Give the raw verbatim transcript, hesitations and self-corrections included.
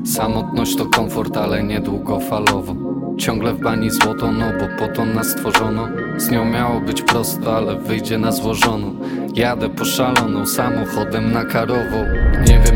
Samotność to komfort, ale niedługofalowo. Ciągle w bani złoto, no bo po to nas stworzono. Z nią miało być prosto, ale wyjdzie na złożoną. Jadę po szaloną samochodem na Karową. Nie wiem